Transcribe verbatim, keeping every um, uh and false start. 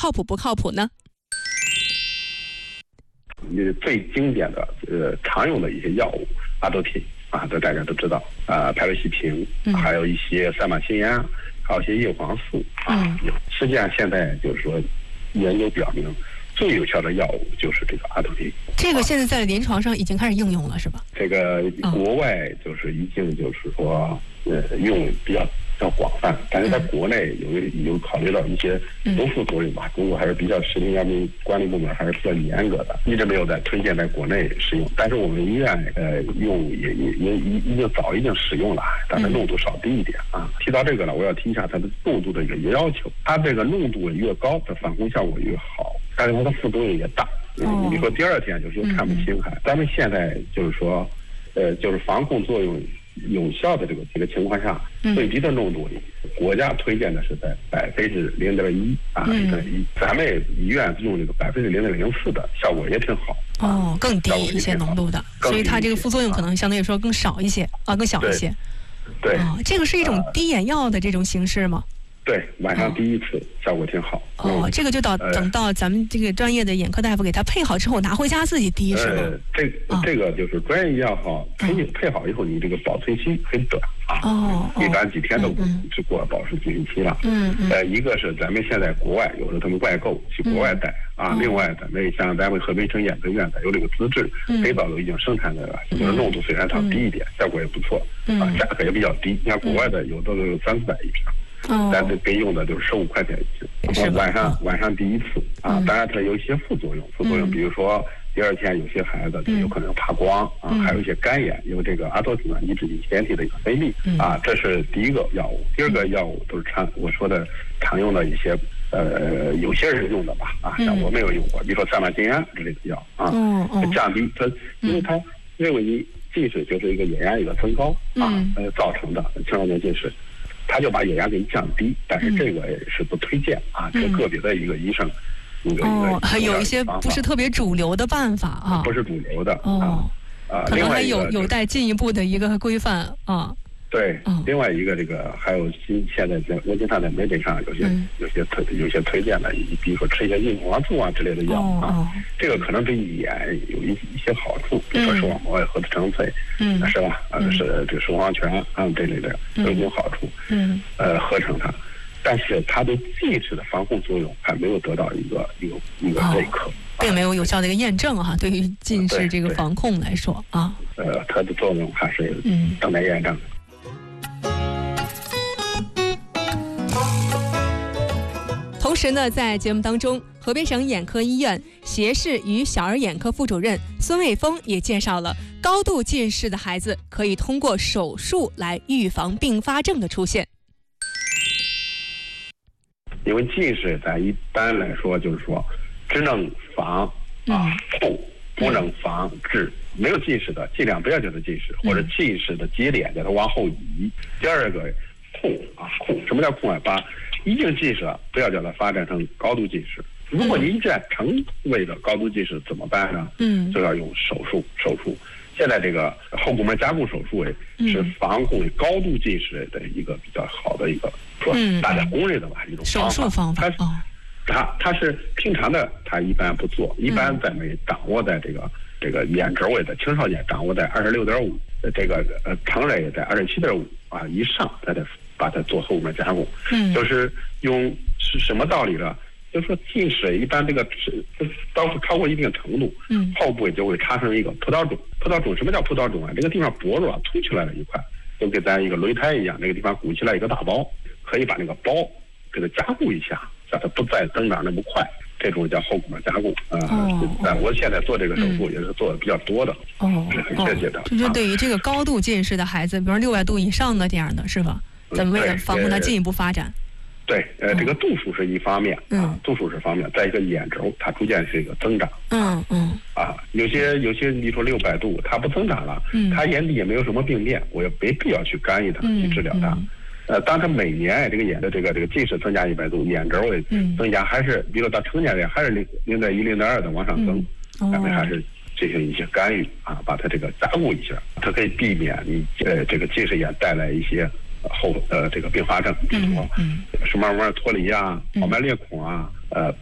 靠谱不靠谱呢？ 最经典的呃常用的一些药物，阿多替啊，这大家都知道啊，排瑞西平，嗯、还有一些赛马辛胺，还有一些叶黄素啊。嗯、实际上现在就是说，研究表明，最有效的药物就是这个阿多替。 这个现在在临床上已经开始应用了，是吧？ 这个国外就是已经就是说呃用比较。比较广泛，但是在国内有有考虑到一些不副作用吧，中国还是比较食品药品管理部门还是比较严格的，一直没有在推荐在国内使用。但是我们医院呃用也也也已已经早已经使用了，但是浓度稍低一点啊。提到这个呢，我要提一下它的浓度的一个要求，它这个浓度越高，它防控效果越好，但是它的副作用也大。嗯，你说第二天有时候看不清还，咱们现在就是说，呃，就是防控作用有效的这个这个情况下，最低的浓度里，国家推荐的是在百分之零点一啊，零点一。咱们医院用这个百分之零点零四的效果也挺好。 哦，更低一些浓度的，所以它这个副作用可能相对来说更少一些啊，更小一些。 对， 哦，这个是一种滴眼药的这种形式吗？ 对，晚上第一次、哦、效果挺好。 哦，这个就到、呃、等到咱们这个专业的眼科大夫给他配好之后，拿回家自己滴是吗？ 呃，这个、哦、这个就是专业药哈，配、嗯、配好以后，你这个保存期很短啊， 哦， 一般几天都不是过保持进行期了。嗯嗯。呃，一个是咱们现在国外有的他们外购去国外带、嗯、啊，另外咱们像咱们河北省眼科院的有这个资质，肥皂都已经生产的了，就是浓度虽然它低一点，效果也不错，啊，价格也比较低。你看国外的有的都有三四百一瓶。 哦， 咱这给用的就是十五块钱一瓶，晚上晚上第一次啊，当然它有一些副作用，副作用比如说第二天有些孩子有可能怕光啊，还有一些干眼，有这个阿多替呢抑制乙酰体的一个分泌啊，这是第一个药物。第二个药物都是常我说的常用的一些呃有些人用的吧啊，像我没有用过，比如说赛马辛胺之类的药啊，降低它，因为它认为你近视就是一个眼压一个增高啊呃造成的青少年近视。他就把眼压给你降低，但是这个是不推荐、嗯、啊，这个别的一个医生，一个哦，还有一些不是特别主流的办法啊， 不是主流的哦啊， 可能还有有待进一步的一个规范啊。 对，嗯、另外一个这个还有新现在在我经常在媒体上有些、嗯、有些推有些推荐的，比如说吃一些叶黄素啊之类的药、哦、啊，这个可能对眼有一一些好处，比如说视网膜核的成萃，嗯，是吧？啊、嗯，是这个双黄醛啊这类的都有好处，嗯，呃，合成它，但是它对近视的防控作用还没有得到一个一个一个认可。哦， 并没有有效的一个验证哈，对于近视这个防控来说啊， 呃，它的作用还是等待验证的。 同时呢，在节目当中，河北省眼科医院斜视与小儿眼科副主任孙卫峰也介绍了高度近视的孩子可以通过手术来预防并发症的出现。 因为近视咱一般来说就是说只能防啊控，不能防治。没有近视的尽量不要叫它近视，或者近视的节点叫它往后移。第二个控啊控，什么叫控啊？把已经近视了，不要叫它发展成高度近视。如果你一旦成为了高度近视怎么办呢？嗯，就要用手术。手术现在这个后骨膜加固手术是防控高度近视的一个比较好的一个说大家公认的吧一种手术方法。 它它它是平常的，它一般不做，一般咱们掌握在这个这个眼轴位的青少年掌握在二十六点五，这个呃成人也在二十七点五啊以上，咱得把它做后骨膜加固。嗯，就是用是什么道理呢？就是说近视一般这个到超过一定程度，嗯，后部就会产生一个葡萄肿。葡萄肿什么叫葡萄肿啊？这个地方脖子啊凸起来了一块，就跟咱一个擂台一样，那个地方鼓起来一个大包，可以把那个包给它加固一下，让它不再增长那么快。这种叫后骨膜加固啊。哦，我现在做这个手术也是做的比较多的。哦，是很确切的。 就是对于这个高度近视的孩子，比如六百度以上的这样的是吧？咱们为了防控它进一步发展。 对，呃，这个度数是一方面，啊，度数是方面，再一个眼轴它逐渐是一个增长， 嗯嗯， 啊，有些有些你说六百度它不增长了，嗯，它眼底也没有什么病变，我也没必要去干预它去治疗它，呃，当它每年这个眼的这个这个近视增加一百度，眼轴的增加还是，比如到成年人还是零零点一零点二的往上增，咱们还是进行一些干预啊，把它这个加固一下，它可以避免你呃这个近视眼带来一些。后呃这个并发症，比如说视网膜脱离啊、黄斑裂孔啊，呃